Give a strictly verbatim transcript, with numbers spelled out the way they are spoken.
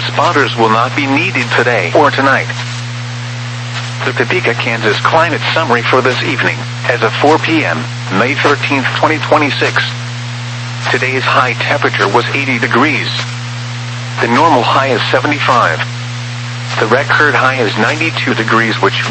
spotters will not be needed today or tonight. The Topeka, Kansas climate summary for this evening, as of four p m, May thirteenth, twenty twenty-six. Today's high temperature was eighty degrees. The normal high is seventy-five. The record high is ninety-two degrees, which